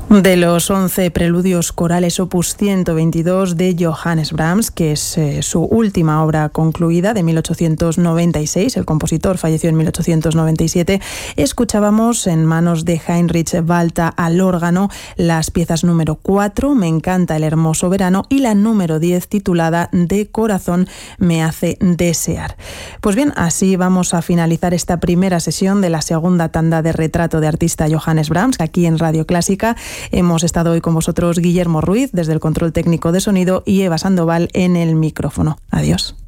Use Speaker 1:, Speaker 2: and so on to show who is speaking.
Speaker 1: De los 11 preludios corales opus 122 de Johannes Brahms, que es su última obra concluida de 1896, el compositor falleció en 1897, escuchábamos en manos de Heinrich Walter al órgano las piezas número 4, Me encanta el hermoso verano, y la número 10, titulada De corazón me hace desear. Pues bien, así vamos a finalizar esta primera sesión de la segunda tanda de retrato de artista Johannes Brahms, aquí en Radio Clásica. Hemos estado hoy con vosotros Guillermo Ruiz desde el control técnico de sonido y Eva Sandoval en el micrófono. Adiós.